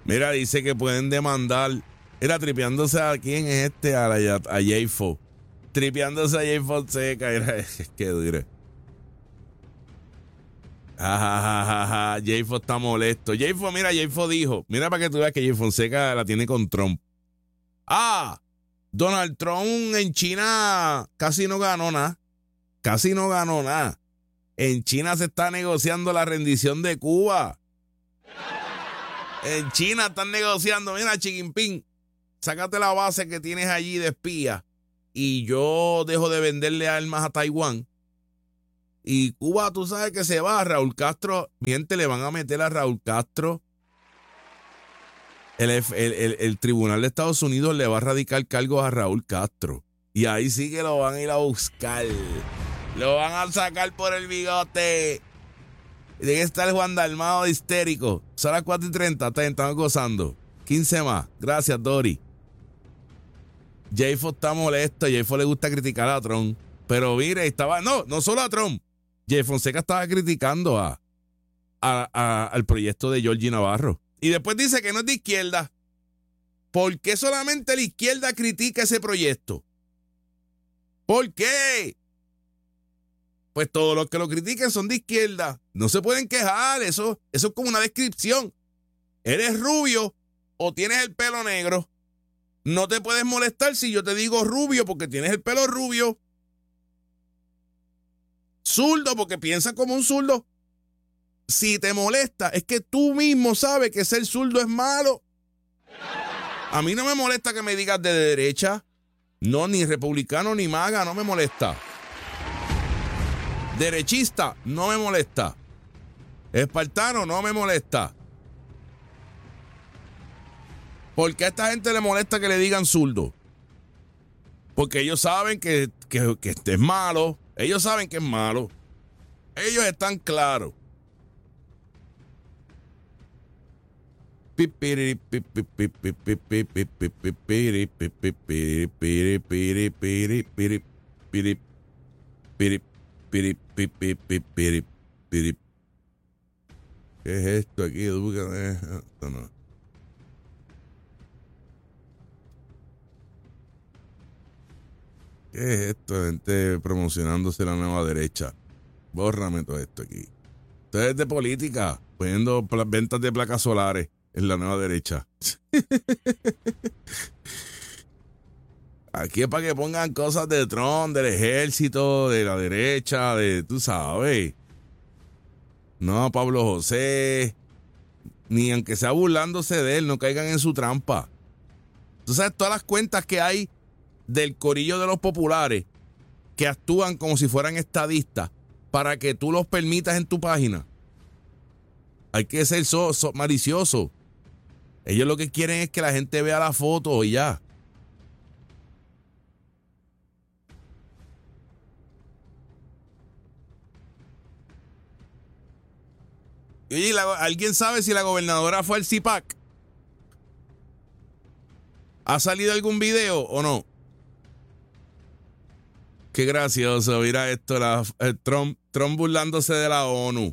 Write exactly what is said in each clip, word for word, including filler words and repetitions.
Mira, dice que pueden demandar. Era tripeándose a quién es este, a, la, a J-Fo. Tripeándose a Jay Fonseca. Era, qué duro. Jajajaja. J-Fo está molesto. J-Fo, mira, J-Fo dijo. Mira para que tú veas que Jay Fonseca la tiene con Trump. Ah, Donald Trump en China casi no ganó nada. Casi no ganó nada. En China se está negociando la rendición de Cuba. En China están negociando. Mira, Xi Jinping, sácate la base que tienes allí de espía y yo dejo de venderle armas a Taiwán. Y Cuba, tú sabes que se va. Raúl Castro, mi gente, le van a meter a Raúl Castro. El, el, el, el Tribunal de Estados Unidos le va a radicar cargos a Raúl Castro. Y ahí sí que lo van a ir a buscar. Lo van a sacar por el bigote. Tiene que estar Juan Dalmado histérico. Son las cuatro y treinta. Estamos gozando. quince más. Gracias, Dori. J-Fo está molesto. J-Fo le gusta criticar a Trump. Pero mire, estaba. No, no solo a Trump. Jay Fonseca estaba criticando a, a, a, al proyecto de Georgie Navarro. Y después dice que no es de izquierda. ¿Por qué solamente la izquierda critica ese proyecto? ¿Por qué? Pues todos los que lo critiquen son de izquierda. No se pueden quejar. Eso, eso es como una descripción. Eres rubio o tienes el pelo negro. No te puedes molestar si yo te digo rubio porque tienes el pelo rubio. Zurdo porque piensas como un zurdo. Si te molesta, es que tú mismo sabes que ser zurdo es malo. A mí no me molesta que me digas de derecha. No, ni republicano ni maga, no me molesta. Derechista, no me molesta. Espartano, no me molesta. ¿Por qué a esta gente le molesta que le digan zurdo? Porque ellos saben que, que, que este es malo. Ellos saben que es malo. Ellos están claros. ¿Qué es esto aquí? Esto no. ¿Qué es esto? Gente promocionándose la nueva derecha. Bórrame todo esto aquí. Esto es de política, poniendo ventas de placas solares en la nueva derecha. Aquí es para que pongan cosas de Trump, del ejército, de la derecha, de, tú sabes. No, Pablo José, ni aunque sea burlándose de él, no caigan en su trampa. Tú sabes todas las cuentas que hay del corillo de los populares que actúan como si fueran estadistas para que tú los permitas en tu página. Hay que ser so, so, malicioso. Ellos lo que quieren es que la gente vea la foto y ya. Oye, la, ¿alguien sabe si la gobernadora fue al C I P A C? ¿Ha salido algún video o no? Qué gracioso, mira esto, la, el Trump, Trump burlándose de la ONU.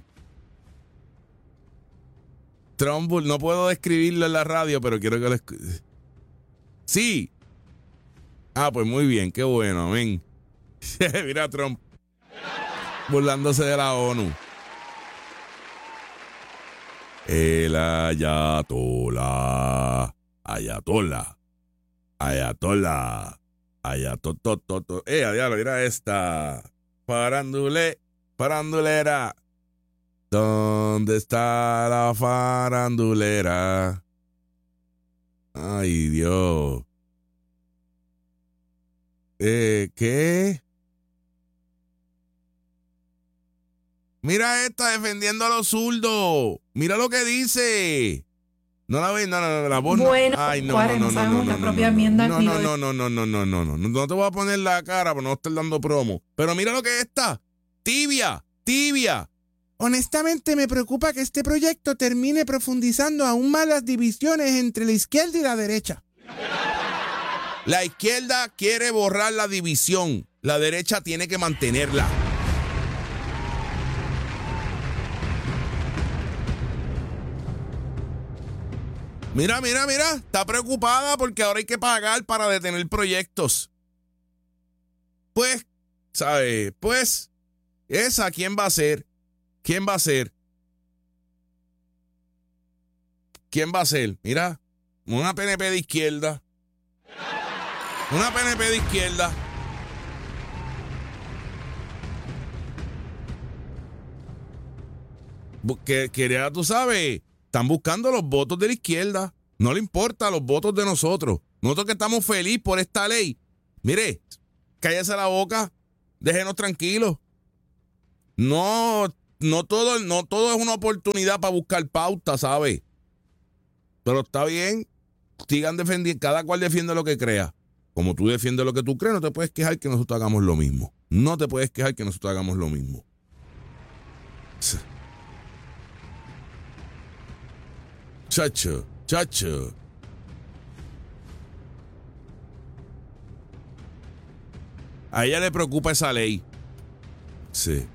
Trump, no puedo describirlo en la radio, pero quiero que lo escuche. Sí. Ah, pues muy bien, qué bueno, amén. Mira Trump burlándose de la ONU. El ayatollah, ayatollah, ayatollah, ayatotototo. Eh, diablo, mira esta. Farandule, farandulera. ¿Dónde está la farandulera? Ay, Dios. Eh, ¿qué? Mira esta defendiendo a los zurdos. Mira lo que dice. No la ves, no, no, no, la voz no. Bueno, Ay, no, Juárez, no, no, no, no, la no, propia no, enmienda no, ni no, lo- no, no, no, no, no, no, no, no te voy a poner la cara para no estar dando promo. Pero mira lo que es esta. Tibia, tibia. Honestamente me preocupa que este proyecto termine profundizando aún más las divisiones entre la izquierda y la derecha. La izquierda quiere borrar la división. La derecha tiene que mantenerla. Mira, mira, mira, está preocupada porque ahora hay que pagar para detener proyectos. Pues, ¿sabe? Pues, esa, ¿quién va a ser? ¿Quién va a ser? ¿Quién va a ser? Mira, una P N P de izquierda. Una P N P de izquierda. Que, que ya tú sabes, están buscando los votos de la izquierda. No le importa los votos de nosotros. Nosotros que estamos felices por esta ley. Mire, cállese la boca. Déjenos tranquilos. No, no todo, no todo es una oportunidad para buscar pauta, ¿sabes? Pero está bien. Sigan defendiendo. Cada cual defiende lo que crea. Como tú defiendes lo que tú crees, no te puedes quejar que nosotros hagamos lo mismo. No te puedes quejar que nosotros hagamos lo mismo. Chacho, chacho. A ella le preocupa esa ley. Sí.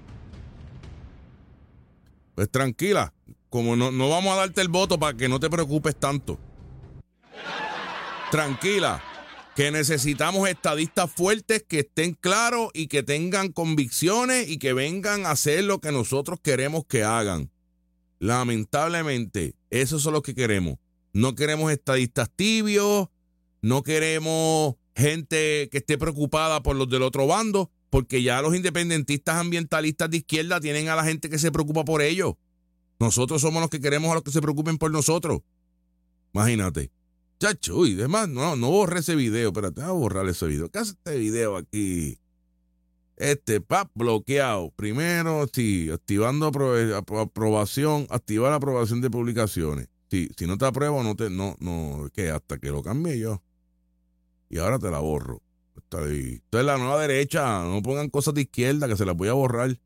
Pues tranquila. Como no, no vamos a darte el voto para que no te preocupes tanto. Tranquila. Que necesitamos estadistas fuertes que estén claros y que tengan convicciones y que vengan a hacer lo que nosotros queremos que hagan. Lamentablemente, eso es lo que queremos. No queremos estadistas tibios, no queremos gente que esté preocupada por los del otro bando, porque ya los independentistas ambientalistas de izquierda tienen a la gente que se preocupa por ellos. Nosotros somos los que queremos a los que se preocupen por nosotros. Imagínate. Chacho, y demás, no, no borré ese video, espérate, voy a borrar ese video. ¿Qué hace este video aquí? Este, pap, bloqueado. Primero, sí, activando apro- apro- aprobación, activar la aprobación de publicaciones. Sí, si no te apruebo, no te, no, no, que hasta que lo cambie yo. Y ahora te la borro. Está ahí. Esto es la nueva derecha, no pongan cosas de izquierda que se las voy a borrar.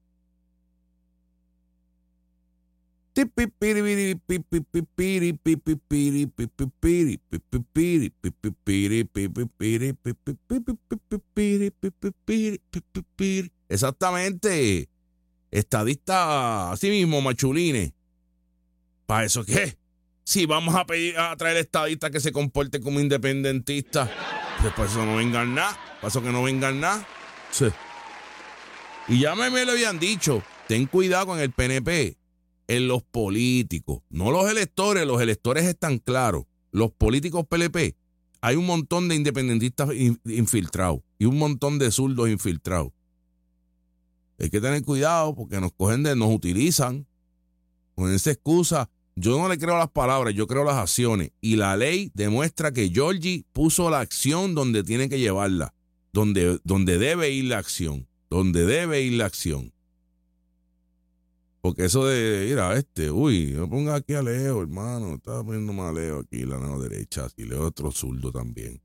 Exactamente. Estadista así mismo, machulines. ¿Para eso qué? Si vamos a pedir a traer estadistas que se comporten como independentistas, pues para eso no vengan nada. Para eso que no vengan nada. Sí. Y ya me, me lo habían dicho. Ten cuidado con el P N P. En los políticos, no los electores, los electores están claros. Los políticos P L P, hay un montón de independentistas infiltrados y un montón de zurdos infiltrados. Hay que tener cuidado porque nos cogen de, nos utilizan con esa excusa. Yo no le creo las palabras, yo creo las acciones. Y la ley demuestra que Georgie puso la acción donde tiene que llevarla, donde, donde debe ir la acción, donde debe ir la acción. Porque eso de ir a este, uy, no ponga aquí a Leo, hermano, estaba poniendo más a Leo aquí, la mano derecha, y Leo otro zurdo también.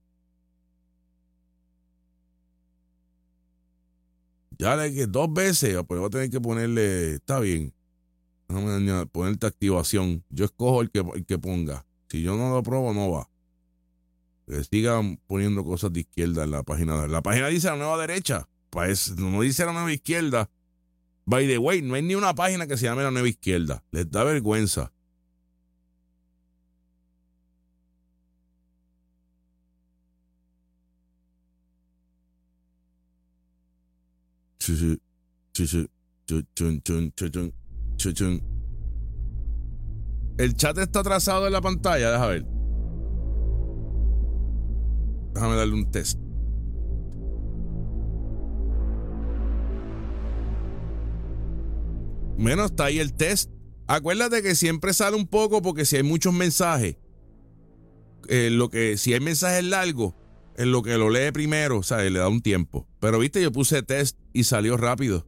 Ya le que dos veces, pues voy a tener que ponerle, está bien, déjame ponerte activación. Yo escojo el que, el que ponga. Si yo no lo apruebo, no va. Que sigan poniendo cosas de izquierda en la página. La página dice la nueva derecha, pues no dice la nueva izquierda. By the way, no hay ni una página que se llame La Nueva Izquierda. Les da vergüenza. El chat está trazado en la pantalla, déjame ver. Déjame darle un test. Menos está ahí el test. Acuérdate que siempre sale un poco porque si hay muchos mensajes, eh, lo que, si hay mensajes largos, en lo que lo lee primero, o sea, le da un tiempo. Pero viste, yo puse test y salió rápido.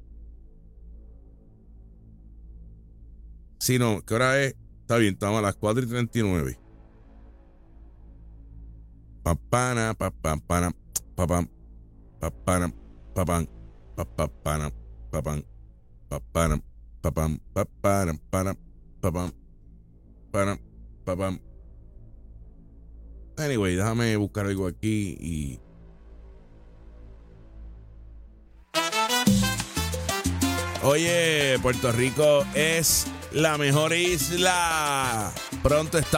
Si no, ¿qué hora es? Está bien, estamos a las cuatro y treinta y nueve. Papana, papana, papam, papana, papam, papana, papam, papana. Papam, papam, papam, papam, papam, papam. Anyway, déjame buscar algo aquí y... Oye, Puerto Rico es la mejor isla. Pronto está